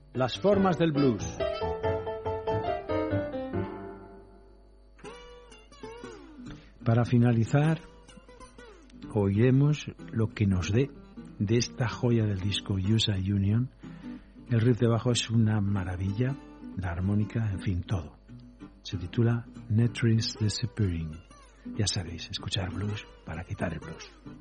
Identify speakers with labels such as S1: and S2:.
S1: Las formas del blues. Para finalizar, oiremos lo que nos dé de esta joya del disco USA Union. El riff de bajo es una maravilla, la armónica, en fin, todo. Se titula Netris Disappearing. Ya sabéis, escuchar blues para quitar el blues.